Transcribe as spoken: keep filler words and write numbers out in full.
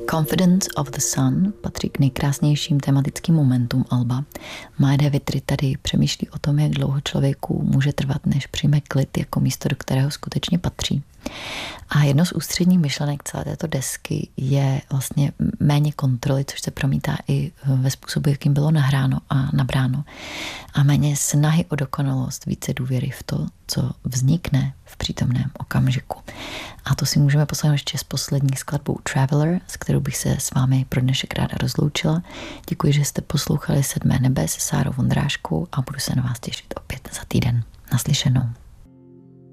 Confidence of the Sun patří k nejkrásnějším tematickým momentům alba. Maya Vitry tady přemýšlí o tom, jak dlouho člověku může trvat, než přijme klid jako místo, do kterého skutečně patří. A jedno z ústředních myšlenek celé této desky je vlastně méně kontroly, což se promítá i ve způsobu, jakým bylo nahráno a nabráno. A méně snahy o dokonalost, více důvěry v to, co vznikne v přítomném okamžiku. A to si můžeme poslechnout ještě s poslední skladbou Traveler, s kterou bych se s vámi pro dnešek ráda rozloučila. Děkuji, že jste poslouchali Sedmé nebe se Sárou Vondráškou a budu se na vás těšit opět za týden. Naslyšenou.